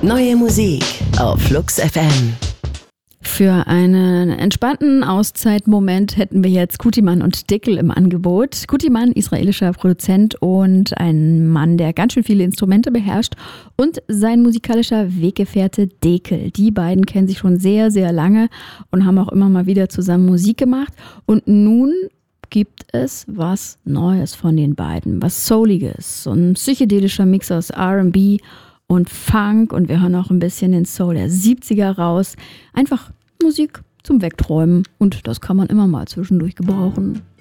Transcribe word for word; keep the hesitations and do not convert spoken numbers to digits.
Neue Musik auf Flux F M. Für einen entspannten Auszeitmoment hätten wir jetzt Kutiman und Dekel im Angebot. Kutiman, israelischer Produzent und ein Mann, der ganz schön viele Instrumente beherrscht, und sein musikalischer Weggefährte Dekel. Die beiden kennen sich schon sehr, sehr lange und haben auch immer mal wieder zusammen Musik gemacht. Und nun gibt es was Neues von den beiden, was Souliges, so ein psychedelischer Mix aus R and B und Funk, und wir hören auch ein bisschen den Soul der siebziger raus. Einfach Musik zum Wegträumen, und das kann man immer mal zwischendurch gebrauchen.